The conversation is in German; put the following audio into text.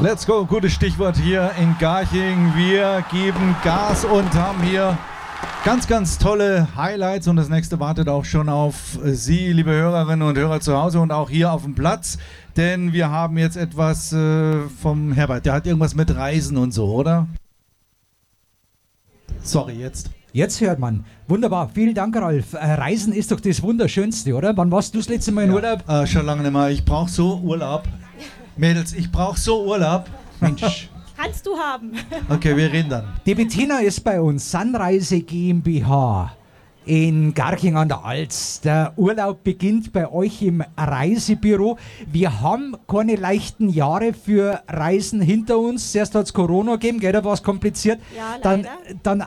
Let's go, gutes Stichwort hier in Garching. Wir geben Gas und haben hier ganz, ganz tolle Highlights und das nächste wartet auch schon auf Sie, liebe Hörerinnen und Hörer zu Hause und auch hier auf dem Platz, denn wir haben jetzt etwas vom Herbert, der hat irgendwas mit Reisen und so, oder? Sorry, jetzt. Jetzt hört man. Wunderbar. Vielen Dank, Ralf. Reisen ist doch das Wunderschönste, oder? Wann warst du das letzte Mal in Urlaub? Schon lange nicht mehr. Ich brauche so Urlaub. Mädels, ich brauche so Urlaub. Mensch. Kannst du haben. Okay, wir reden dann. Die Bettina ist bei uns, Sunreise GmbH in Garching an der Alz. Der Urlaub beginnt bei euch im Reisebüro. Wir haben keine leichten Jahre für Reisen hinter uns. Zuerst hat es Corona gegeben, gell, da war es kompliziert. Ja, dann